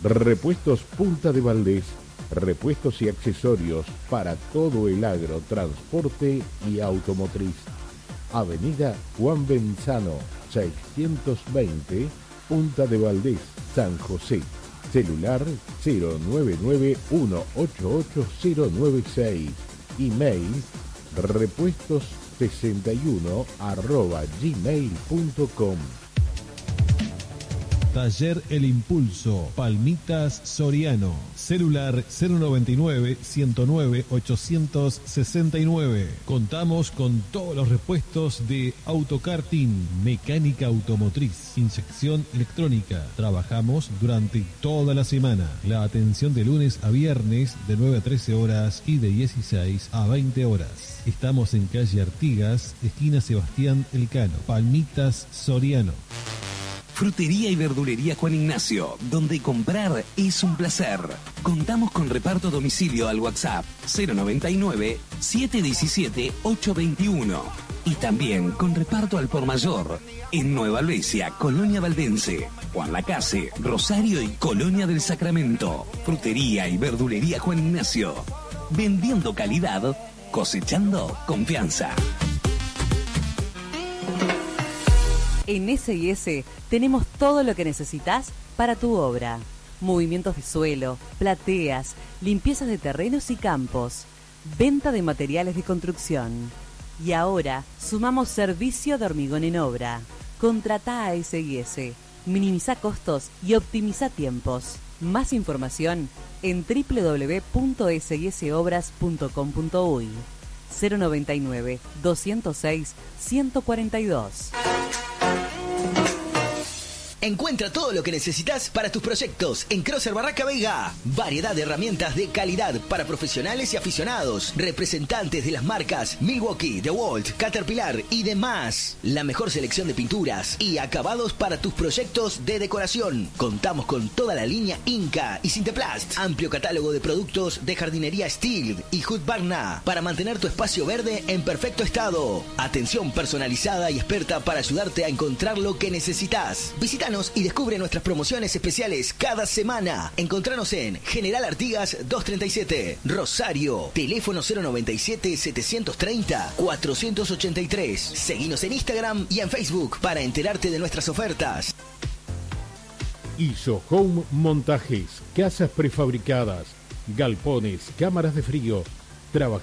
Repuestos Punta de Valdés, repuestos y accesorios para todo el agro, transporte y automotriz. Avenida Juan Benzano, 620, Punta de Valdés, San José. Celular 099-188-096. Email repuestos61@gmail.com. Taller El Impulso, Palmitas Soriano. Celular 099-109-869. Contamos con todos los repuestos de autokarting, mecánica automotriz, inyección electrónica. Trabajamos durante toda la semana. La atención de lunes a viernes de 9 a 13 horas y de 16 a 20 horas. Estamos en calle Artigas, esquina Sebastián Elcano, Palmitas Soriano. Frutería y verdulería Juan Ignacio, donde comprar es un placer. Contamos con reparto a domicilio al WhatsApp 099-717-821. Y también con reparto al por mayor en Nueva Albesia, Colonia Valdense, Juan Lacase, Rosario y Colonia del Sacramento. Frutería y verdulería Juan Ignacio. Vendiendo calidad, cosechando confianza. En S&S tenemos todo lo que necesitas para tu obra. Movimientos de suelo, plateas, limpiezas de terrenos y campos, venta de materiales de construcción. Y ahora sumamos servicio de hormigón en obra. Contratá a S&S, minimiza costos y optimiza tiempos. Más información en www.syisobras.com.uy 099 206 142. Encuentra todo lo que necesitas para tus proyectos en Crosser Barraca Vega. Variedad de herramientas de calidad para profesionales y aficionados. Representantes de las marcas Milwaukee, DeWalt, Caterpillar y demás. La mejor selección de pinturas y acabados para tus proyectos de decoración. Contamos con toda la línea Inca y Sinteplast. Amplio catálogo de productos de jardinería Steel y Husqvarna para mantener tu espacio verde en perfecto estado. Atención personalizada y experta para ayudarte a encontrar lo que necesitas. Visítanos y descubre nuestras promociones especiales cada semana. Encontranos en General Artigas 237, Rosario. Teléfono 097-730-483. Seguinos en Instagram y en Facebook para enterarte de nuestras ofertas. ISO Home Montajes, casas prefabricadas, galpones, cámaras de frío.